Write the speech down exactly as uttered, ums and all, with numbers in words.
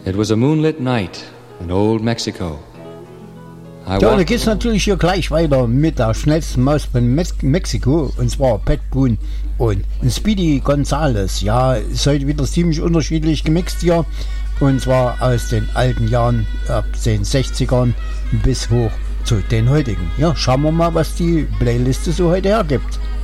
It was a moonlit night in old Mexico. I Ja, da walked geht's natürlich hier gleich weiter mit der schnellsten Maus von Mex- Mexiko, und zwar Pat Boone und Speedy Gonzales. Ja, ist heute wieder ziemlich unterschiedlich gemixt hier, und zwar aus den alten Jahren, ab den sechzigern bis hoch zu den heutigen. Ja, schauen wir mal, was die Playliste so heute hergibt.